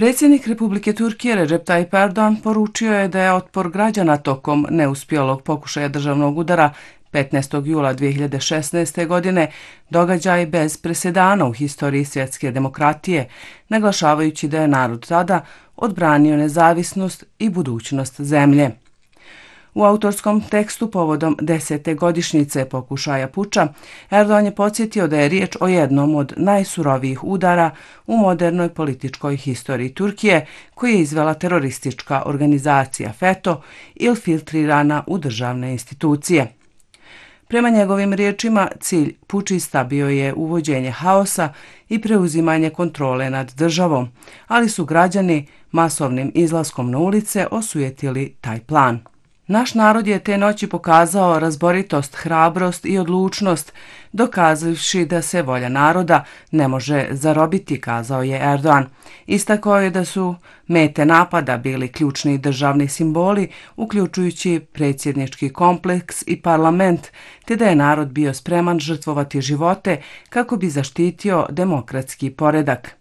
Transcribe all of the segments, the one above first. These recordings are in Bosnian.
Predsjednik Republike Turkije Recep Tayyip Erdogan poručio je da je otpor građana tokom neuspjelog pokušaja državnog udara 15. jula 2016. godine događaj bez presedana u historiji svjetske demokratije, naglašavajući da je narod tada odbranio nezavisnost i budućnost zemlje. U autorskom tekstu povodom 10. godišnjice pokušaja puča, Erdogan je podsjetio da je riječ o jednom od najsurovijih udara u modernoj političkoj historiji Turkije, koji je izvela teroristička organizacija FETÖ infiltrirana u državne institucije. Prema njegovim riječima, cilj pučista bio je uvođenje haosa i preuzimanje kontrole nad državom, ali su građani masovnim izlaskom na ulice osujetili taj plan. Naš narod je te noći pokazao razboritost, hrabrost i odlučnost, dokazavši da se volja naroda ne može zarobiti, kazao je Erdogan. Istakao je da su mete napada bili ključni državni simboli, uključujući predsjednički kompleks i parlament, te da je narod bio spreman žrtvovati živote kako bi zaštitio demokratski poredak.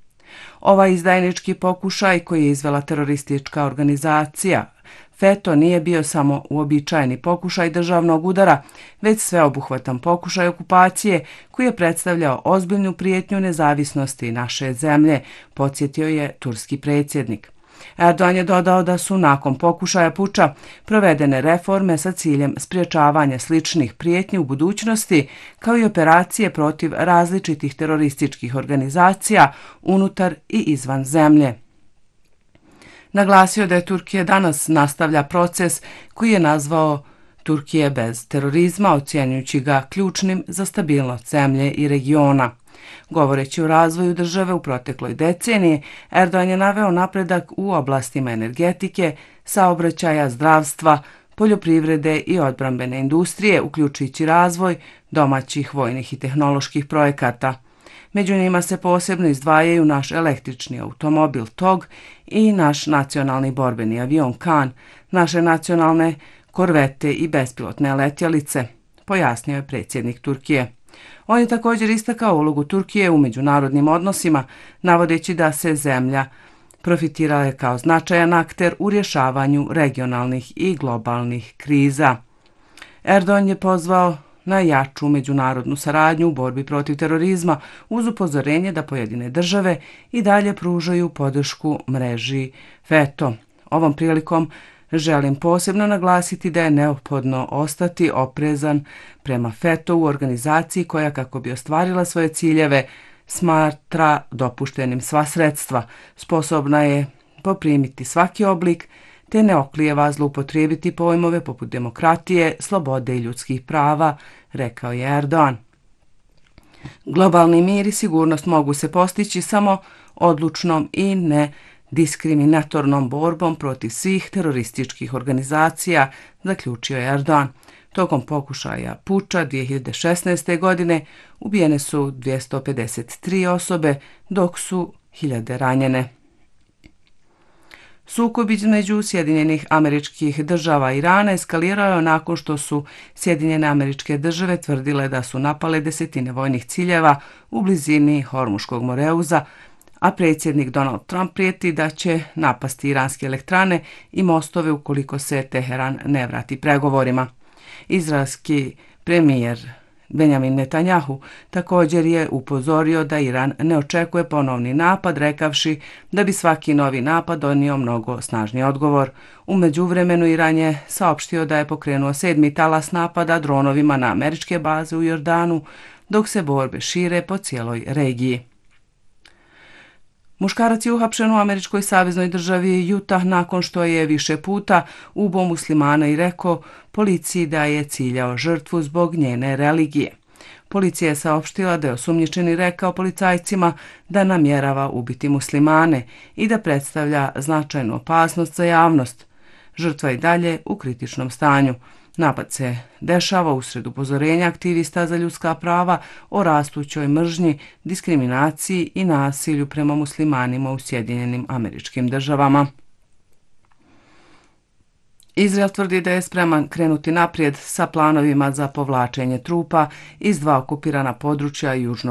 Ovaj izdajnički pokušaj koji je izvela teroristička organizacija FETÖ nije bio samo uobičajeni pokušaj državnog udara, već sveobuhvatan pokušaj okupacije koji je predstavljao ozbiljnu prijetnju nezavisnosti naše zemlje, podsjetio je turski predsjednik. Erdogan je dodao da su nakon pokušaja puča provedene reforme sa ciljem sprječavanja sličnih prijetnji u budućnosti, kao i operacije protiv različitih terorističkih organizacija unutar i izvan zemlje. Naglasio da je Turkija danas nastavlja proces koji je nazvao Turkije bez terorizma, ocjenjujući ga ključnim za stabilnost zemlje i regiona. Govoreći o razvoju države u protekloj deceniji, Erdogan je naveo napredak u oblastima energetike, saobraćaja, zdravstva, poljoprivrede i odbrambene industrije, uključujući razvoj domaćih vojnih i tehnoloških projekata. Među njima se posebno izdvajaju naš električni automobil TOG i naš nacionalni borbeni avion KAN, naše nacionalne korvete i bespilotne letjelice, pojasnio je predsjednik Turkije. On je također istakao ulogu Turkije u međunarodnim odnosima, navodeći da se zemlja profitirala je kao značajan akter u rješavanju regionalnih i globalnih kriza. Erdogan je pozvao na jaču međunarodnu saradnju u borbi protiv terorizma uz upozorenje da pojedine države i dalje pružaju podršku mreži FETÖ. Ovom prilikom želim posebno naglasiti da je neophodno ostati oprezan prema FETÖ u organizaciji koja, kako bi ostvarila svoje ciljeve, smatra dopuštenim sva sredstva, sposobna je poprimiti svaki oblik, te ne oklijeva zloupotrijebiti pojmove poput demokratije, slobode i ljudskih prava, rekao je Erdogan. Globalni mir i sigurnost mogu se postići samo odlučnom i nediskriminatornom borbom protiv svih terorističkih organizacija, zaključio je Erdogan. Tokom pokušaja puča 2016. godine ubijene su 253 osobe, dok su hiljade ranjene. Sukob između Sjedinjenih Američkih Država i Irana eskalirao je nakon što su Sjedinjene Američke Države tvrdile da su napale desetine vojnih ciljeva u blizini Hormuškog moreuza, a predsjednik Donald Trump prijeti da će napasti iranske elektrane i mostove ukoliko se Teheran ne vrati pregovorima. Izraelski premijer Benjamin Netanjahu također je upozorio da Iran ne očekuje ponovni napad, rekavši da bi svaki novi napad donio mnogo snažniji odgovor. U međuvremenu Iran je saopštio da je pokrenuo 7. talas napada dronovima na američke baze u Jordanu, dok se borbe šire po cijeloj regiji. Muškarac je uhapšen u američkoj saveznoj državi Utah nakon što je više puta ubio muslimana i rekao policiji da je ciljao žrtvu zbog njene religije. Policija je saopštila da je osumnjičeni rekao policajcima da namjerava ubiti muslimane i da predstavlja značajnu opasnost za javnost. Žrtva je dalje u kritičnom stanju. Napad se dešava usred upozorenja aktivista za ljudska prava o rastućoj mržnji, diskriminaciji i nasilju prema muslimanima u Sjedinjenim Američkim Državama. Izrael tvrdi da je spreman krenuti naprijed sa planovima za povlačenje trupa iz 2 okupirana područja južno